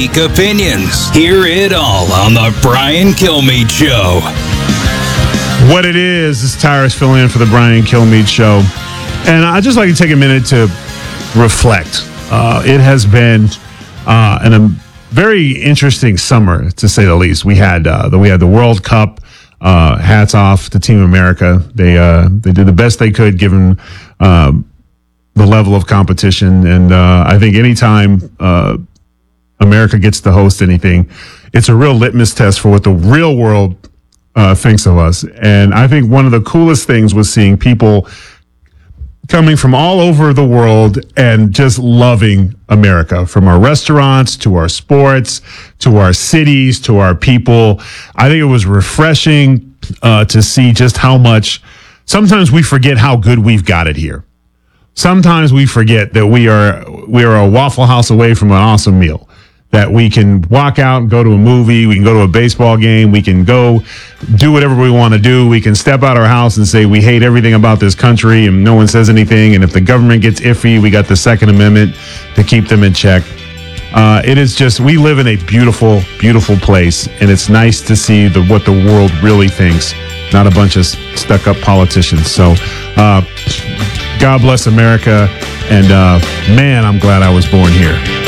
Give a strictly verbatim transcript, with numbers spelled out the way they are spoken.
Opinions. Hear it all on the Brian Kilmeade Show. What it is, is Tyrus filling in for the Brian Kilmeade Show. And I'd just like to take a minute to reflect. Uh, it has been uh, an, a very interesting summer, to say the least. We had uh, the we had the World Cup. Uh, hats off to Team America. They uh, they did the best they could given uh, the level of competition. And uh, I think anytime uh, America gets to host anything, it's a real litmus test for what the real world uh, thinks of us. And I think one of the coolest things was seeing people coming from all over the world and just loving America, from our restaurants to our sports to our cities to our people. I think it was refreshing uh, to see just how much sometimes we forget how good we've got it here. Sometimes we forget that we are we are a Waffle House away from an awesome meal, that we can walk out and go to a movie, we can go to a baseball game, we can go do whatever we want to do, we can step out our house and say we hate everything about this country and no one says anything, and if the government gets iffy, we got the Second Amendment to keep them in check. Uh, it is just, we live in a beautiful, beautiful place, and it's nice to see the what the world really thinks, not a bunch of stuck-up politicians. So, uh, God bless America, and uh, man, I'm glad I was born here.